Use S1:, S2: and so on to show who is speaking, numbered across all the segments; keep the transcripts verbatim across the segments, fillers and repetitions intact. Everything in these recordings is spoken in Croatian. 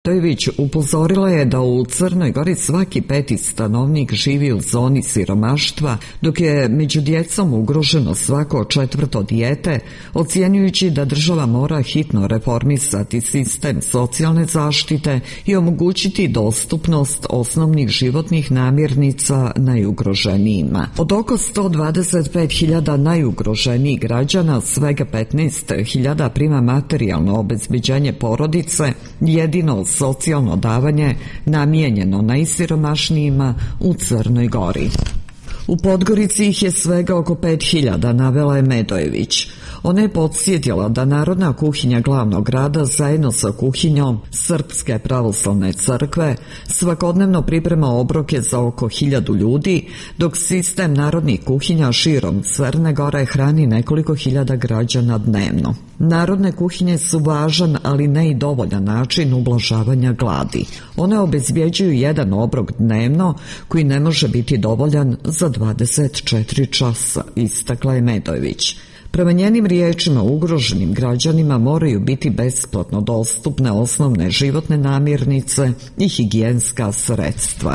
S1: Medojević upozorila je da u Crnoj Gori svaki peti stanovnik živi u zoni siromaštva, dok je među djecom ugroženo svako četvrto dijete, ocjenjujući da država mora hitno reformisati sistem socijalne zaštite i omogućiti dostupnost osnovnih životnih namirnica najugroženijima. Od oko sto dvadeset pet hiljada najugroženijih građana, svega petnaest hiljada prima materijalno obezbeđenje porodice, jedino socijalno davanje namijenjeno najsiromašnijima u Crnoj Gori. U Podgorici ih je svega oko pet hiljada, navela je Medojević. Ona je podsjetila da Narodna kuhinja glavnog grada zajedno sa kuhinjom Srpske pravoslavne crkve svakodnevno priprema obroke za oko hiljadu ljudi, dok sistem narodnih kuhinja širom Crne Gore hrani nekoliko hiljada građana dnevno. Narodne kuhinje su važan, ali ne i dovoljan način ublažavanja gladi. One obezbjeđuju jedan obrok dnevno koji ne može biti dovoljan za dvadeset četiri časa, istakla je Medojević. Prema njenim riječima, ugroženim građanima moraju biti besplatno dostupne osnovne životne namirnice i higijenska sredstva.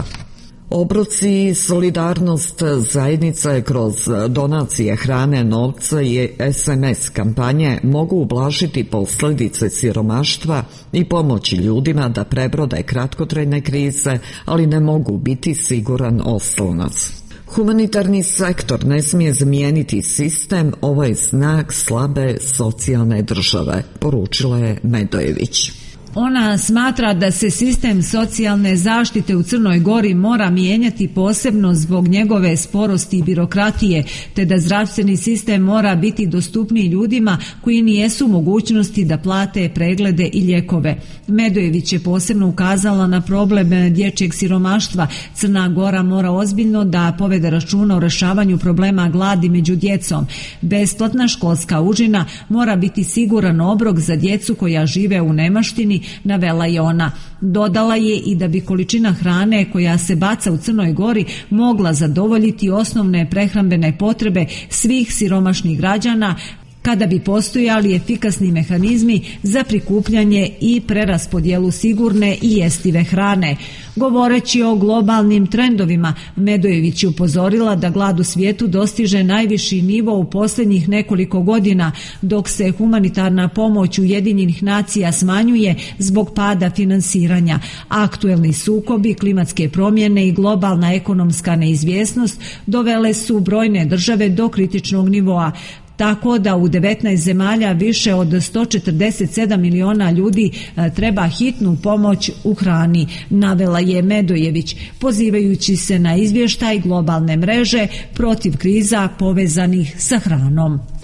S1: Obroci solidarnost zajednice kroz donacije hrane, novca i es em es kampanje mogu ublažiti posljedice siromaštva i pomoći ljudima da prebrode kratkotrajne krize, ali ne mogu biti siguran oslonac. Humanitarni sektor ne smije zamijeniti sistem, ovo je znak slabe socijalne države, poručila je Medojević.
S2: Ona smatra da se sistem socijalne zaštite u Crnoj Gori mora mijenjati posebno zbog njegove sporosti i birokratije, te da zdravstveni sistem mora biti dostupniji ljudima koji nijesu u mogućnosti da plate preglede i lijekove. Medojević je posebno ukazala na problem dječjeg siromaštva. Crna Gora mora ozbiljno da povede računa o rješavanju problema gladi među djecom. Besplatna školska užina mora biti siguran obrok za djecu koja žive u nemaštini, navela je ona. Dodala je i da bi količina hrane koja se baca u Crnoj Gori mogla zadovoljiti osnovne prehrambene potrebe svih siromašnih građana, kada bi postojali efikasni mehanizmi za prikupljanje i preraspodjelu sigurne i jestive hrane. Govoreći o globalnim trendovima, Medojević je upozorila da glad u svijetu dostiže najviši nivo u posljednjih nekoliko godina, dok se humanitarna pomoć Ujedinjenih nacija smanjuje zbog pada finansiranja. Aktuelni sukobi, klimatske promjene i globalna ekonomska neizvjesnost dovele su brojne države do kritičnog nivoa, tako da u devetnaest zemalja više od sto četrdeset sedam miliona ljudi treba hitnu pomoć u hrani, navela je Medojević, pozivajući se na izvještaj globalne mreže protiv kriza povezanih sa hranom.